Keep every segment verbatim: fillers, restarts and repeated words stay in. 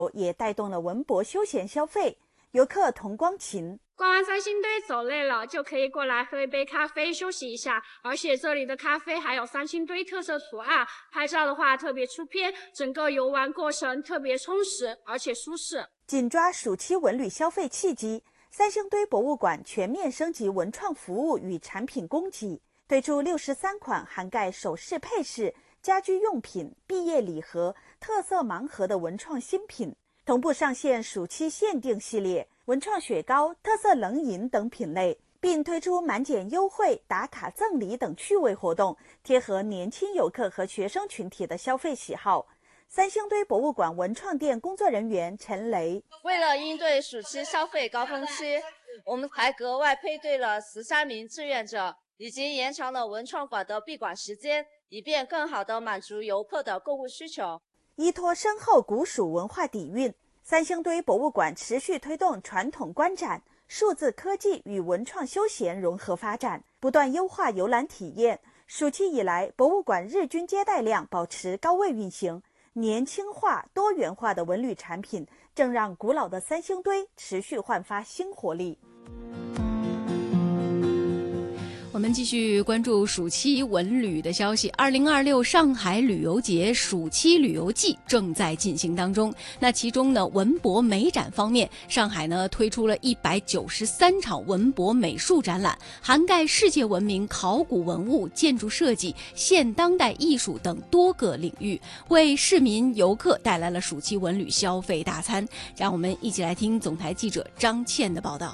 也带动了文博休闲消费。游客童光琴。 逛完三星堆走累了，就可以过来喝一杯咖啡休息一下。而且这里的咖啡还有三星堆特色图案，拍照的话特别出片，整个游玩过程特别充实而且舒适。 紧抓暑期文旅消费契机，三星堆博物馆全面升级文创服务与产品供给，推出六十三款涵盖首饰配饰、家居用品、毕业礼盒、特色盲盒的文创新品，同步上线暑期限定系列、文创雪糕、特色冷饮等品类，并推出满减优惠、打卡赠礼等趣味活动，贴合年轻游客和学生群体的消费喜好。三星堆博物馆文创店工作人员陈雷， 为了应对暑期消费高峰期，我们还格外配对了十三名志愿者，以及延长了文创馆的闭馆时间，以便更好地满足游客的购物需求。 依托深厚古蜀文化底蕴，三星堆博物馆持续推动传统观展、数字科技与文创休闲融合发展，不断优化游览体验。暑期以来，博物馆日均接待量保持高位运行。年轻化、多元化的文旅产品，正让古老的三星堆持续焕发新活力。 我们继续关注暑期文旅的消息。二零二六上海旅游节暑期旅游季正在进行当中。那其中呢，文博美展方面，上海呢推出了一百九十三场文博美术展览，涵盖世界闻名、考古文物、建筑设计、现当代艺术等多个领域，为市民游客带来了暑期文旅消费大餐。让我们一起来听总台记者张倩的报道。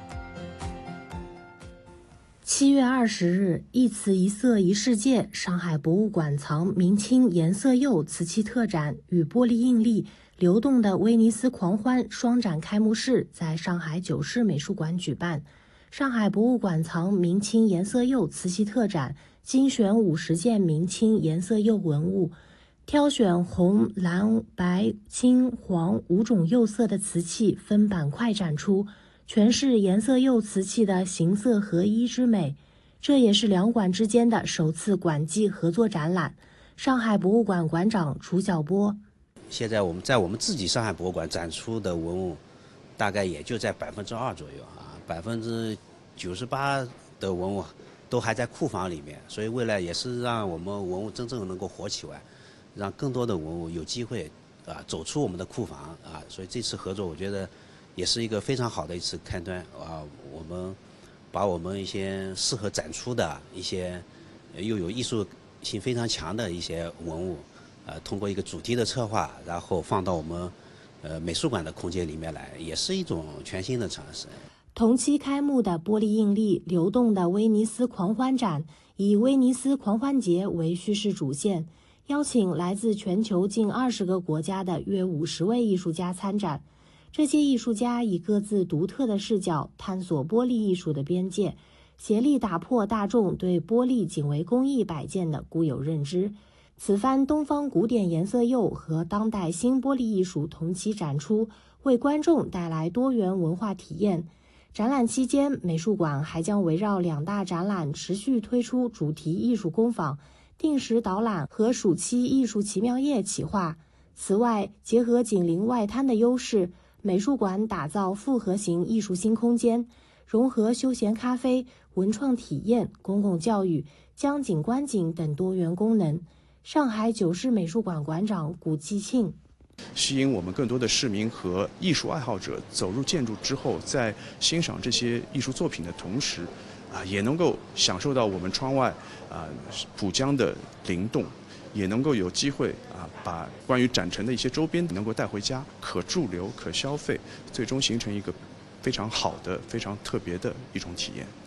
七月二十日，一瓷一色一世界上海博物馆藏明清颜色釉瓷器特展与玻璃印历流动的威尼斯狂欢双展开幕式在上海九市美术馆举办。上海博物馆藏明清颜色釉瓷器特展精选五十件明清颜色釉文物，挑选红、蓝、白、青、黄五种釉色的瓷器分板块展出，诠释颜色釉瓷器的形色合一之美。这也是两馆之间的首次馆际合作展览。上海博物馆馆长楚晓波， 现在我们在我们自己上海博物馆展出的文物大概也就在百分之二左右啊，百分之九十八的文物都还在库房里面，所以未来也是让我们文物真正能够活起来，让更多的文物有机会啊走出我们的库房啊，所以这次合作我觉得也是一个非常好的一次开端啊！我们把我们一些适合展出的一些又有艺术性非常强的一些文物，呃，通过一个主题的策划，然后放到我们呃美术馆的空间里面来，也是一种全新的尝试。 同期开幕的玻璃印历流动的威尼斯狂欢展，以威尼斯狂欢节为叙事主线，邀请来自全球近二十个国家的约五十位艺术家参展。这些艺术家以各自独特的视角探索玻璃艺术的边界，协力打破大众对玻璃仅为工艺摆件的固有认知。此番东方古典颜色釉和当代新玻璃艺术同期展出，为观众带来多元文化体验。展览期间，美术馆还将围绕两大展览持续推出主题艺术工坊、定时导览和暑期艺术奇妙夜企划。此外，结合紧邻外滩的优势，美术馆打造复合型艺术新空间，融合休闲咖啡、文创体验、公共教育、江景观景等多元功能。上海九市美术馆馆长古继庆， 吸引我们更多的市民和艺术爱好者走入建筑之后，在欣赏这些艺术作品的同时，啊，也能够享受到我们窗外啊浦江的灵动，也能够有机会啊把关于展陈的一些周边能够带回家，可驻留、可消费，最终形成一个非常好的、非常特别的一种体验。